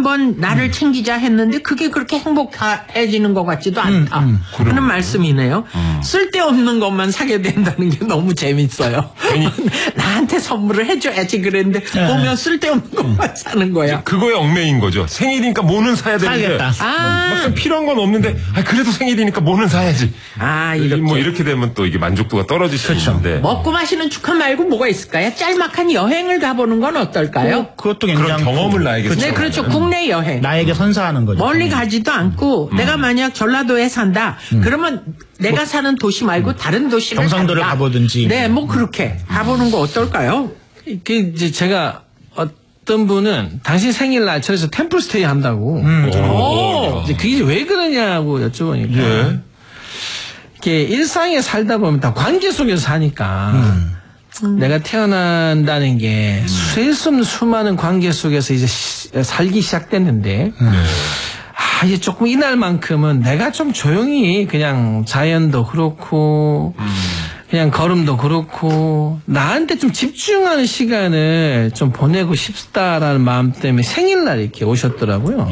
그건 나를 챙기자 했는데 그게 그렇게 행복해지는 것 같지도 않다 하는 말씀이네요. 쓸데없는 것만 사게 된다는 게 너무 재밌어요. 나한테 선물을 해줘야지 그랬는데 보면 쓸데없는 것만 사는 거야. 그거에 얽매인 거죠. 생일이니까 뭐는 사야 되는데 막상 필요한 건 없는데 그래도 생일이니까 뭐는 사야지. 이렇게. 뭐 이렇게 되면 또 이게 만족도가 떨어질 수 있는데. 먹고 마시는 축하 말고 뭐가 있을까요? 짤막한 여행을 가보는 건 어떨까요? 그것도 괜찮고. 그런 경험을 나에게 네, 그렇죠. 국내 여행. 나에게 선사하는 거죠. 멀리 가지도 않고 내가 만약 전라도에 산다. 그러면 내가 사는 도시 말고 다른 도시를 경상도를 간다. 가보든지. 네, 뭐 그렇게 가보는 거 어떨까요? 이제 제가 어떤 분은 당신 생일날 저에서 템플스테이 한다고. 이제 그게 왜 그러냐고 여쭤보니까. 이렇게 일상에 살다 보면 다 관계 속에서 사니까. 내가 태어난다는 게 셀 수 없는 수많은 관계 속에서 이제 살기 시작됐는데 이제 조금 이날만큼은 내가 좀 조용히 그냥 자연도 그렇고 그냥 걸음도 그렇고 나한테 좀 집중하는 시간을 좀 보내고 싶다라는 마음 때문에 생일날 이렇게 오셨더라고요.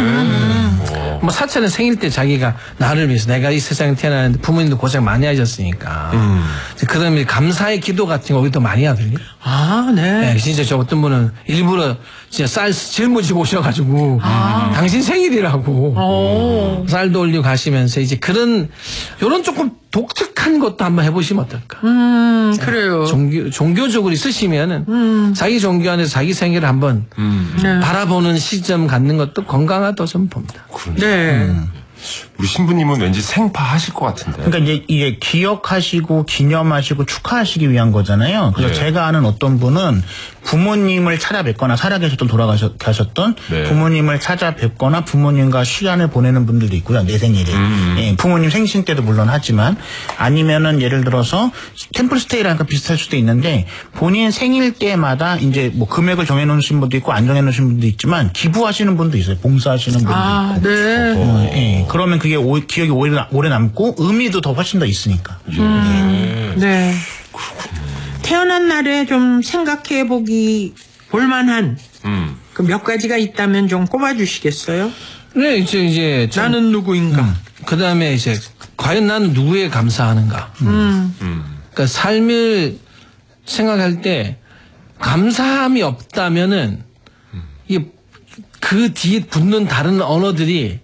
뭐 사촌은 생일 때 자기가 나를 위해서 내가 이 세상에 태어났는데 부모님도 고생 많이 하셨으니까 그러면 감사의 기도 같은 거 우리도 많이 하거든요. 네. 진짜 저 어떤 분은 일부러 진짜 쌀 짊어지고 오셔가지고 당신 생일이라고 쌀도 올리고 가시면서 이제 그런 요런 조금 독특한 것도 한번 해보시면 어떨까? 그래요. 종교적으로 있으시면은 자기 종교 안에서 자기 생일을 한번 바라보는 시점 갖는 것도 건강하다고 저는 봅니다. 네. 우리 신부님은 왠지 생파 하실 것 같은데. 그러니까 이제 이게 기억하시고 기념하시고 축하하시기 위한 거잖아요. 그래서 제가 아는 어떤 분은 부모님을 찾아뵙거나 살아계셨던 돌아가셨던 부모님을 찾아뵙거나 부모님과 시간을 보내는 분들도 있고요. 내 생일에. 부모님 생신 때도 물론 하지만 아니면은 예를 들어서 템플스테이랑 비슷할 수도 있는데 본인 생일 때마다 이제 뭐 금액을 정해놓으신 분도 있고 안 정해놓으신 분도 있지만 기부하시는 분도 있어요. 봉사하시는 분도 있고. 네. 그러면 그게 기억이 오래 남고 의미도 더 훨씬 더 있으니까. 네. 태어난 날에 좀 생각해 볼만한 그 몇 가지가 있다면 좀 꼽아주시겠어요? 네, 이제 나는 누구인가? 그 다음에 이제 과연 나는 누구에 감사하는가? 그러니까 삶을 생각할 때 감사함이 없다면은 이게 그 뒤에 붙는 다른 언어들이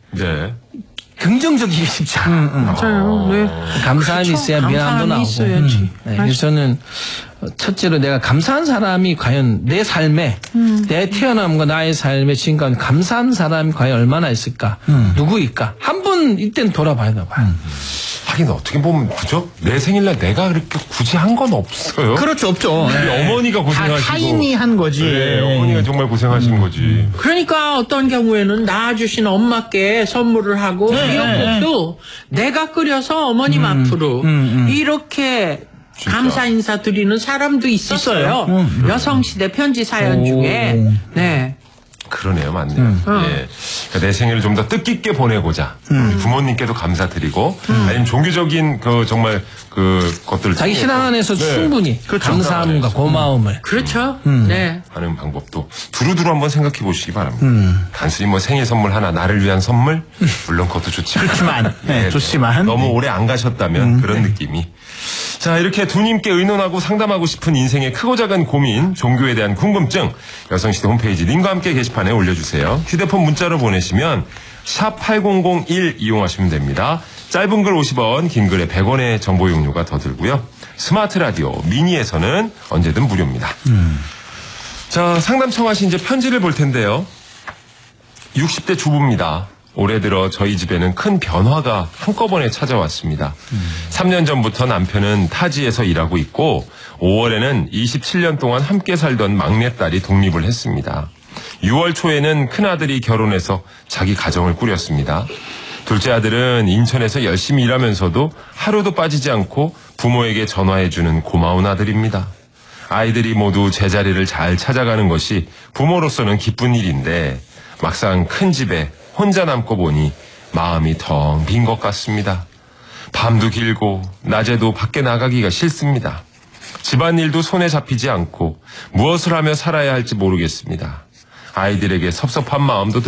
긍정적이기 쉽지 않아요. 맞아요. 네. 감사함이 그렇죠. 있어야 미안함도 나오고. 있어야지. 네, 그래서 저는 첫째로 내가 감사한 사람이 과연 내 삶에 내 태어남과 나의 삶에 지금까지 감사한 사람이 과연 얼마나 있을까? 누구일까? 한 번 이때는 돌아봐야 봐요. 하긴 어떻게 보면 그죠? 내 생일날 내가 그렇게 굳이 한 건 없어요. 그렇죠, 없죠. 우리 어머니가 고생하시고 타인이 한 거지. 어머니가 정말 고생하신 거지. 그러니까 어떤 경우에는 낳아주신 엄마께 선물을 하고 미역국도 내가 끓여서 어머님 앞으로 이렇게 진짜. 감사 인사 드리는 사람도 있었어요. 여성시대 편지 사연 중에. 네. 그러네요, 맞네요. 그러니까 내 생일을 좀 더 뜻깊게 보내고자 우리 부모님께도 감사드리고 아니면 종교적인 그 정말 그 것들을 자기 신앙 안에서 충분히 감사함과 고마움을. 그렇죠. 네. 하는 방법도 두루두루 한번 생각해 보시기 바랍니다. 단순히 뭐 생일 선물 하나 나를 위한 선물 물론 그것도 좋지만 좋지만 너무 오래 안 가셨다면 그런 느낌이. 자, 이렇게 두님께 의논하고 상담하고 싶은 인생의 크고 작은 고민, 종교에 대한 궁금증, 여성시대 홈페이지 님과 함께 게시판에 올려주세요. 휴대폰 문자로 보내시면 샵 8001 이용하시면 됩니다. 짧은 글 50원, 긴 글에 100원의 정보 이용료가 더 들고요. 스마트 라디오 미니에서는 언제든 무료입니다. 자, 상담 청하신 이제 편지를 볼 텐데요. 60대 주부입니다. 올해 들어 저희 집에는 큰 변화가 한꺼번에 찾아왔습니다. 3년 전부터 남편은 타지에서 일하고 있고 5월에는 27년 동안 함께 살던 막내딸이 독립을 했습니다. 6월 초에는 큰아들이 결혼해서 자기 가정을 꾸렸습니다. 둘째 아들은 인천에서 열심히 일하면서도 하루도 빠지지 않고 부모에게 전화해주는 고마운 아들입니다. 아이들이 모두 제자리를 잘 찾아가는 것이 부모로서는 기쁜 일인데 막상 큰 집에 혼자 남고 보니 마음이 텅 빈 것 같습니다. 밤도 길고 낮에도 밖에 나가기가 싫습니다. 집안일도 손에 잡히지 않고 무엇을 하며 살아야 할지 모르겠습니다. 아이들에게 섭섭한 마음도